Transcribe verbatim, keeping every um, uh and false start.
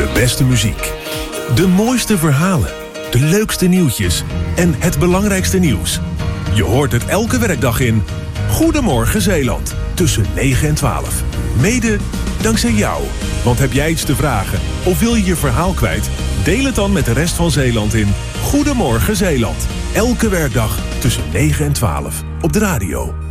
De beste muziek. De mooiste verhalen. De leukste nieuwtjes. En het belangrijkste nieuws. Je hoort het elke werkdag in Goedemorgen Zeeland. Tussen negen en twaalf. Mede dankzij jou. Want heb jij iets te vragen of wil je je verhaal kwijt? Deel het dan met de rest van Zeeland in Goedemorgen Zeeland. Elke werkdag tussen negen en twaalf op de radio.